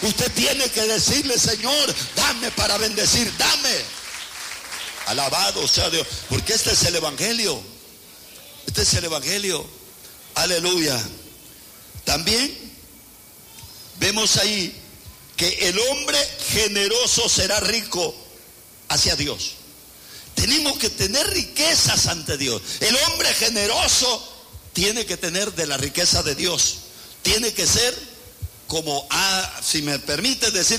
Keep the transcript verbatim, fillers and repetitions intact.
Usted tiene que decirle: Señor, dame para bendecir, dame. Alabado sea Dios, porque este es el evangelio. Este es el evangelio. Aleluya. También vemos ahí que el hombre generoso será rico hacia Dios. Tenemos que tener riquezas ante Dios. El hombre generoso tiene que tener de la riqueza de Dios. Tiene que ser como, ah, si me permite decir,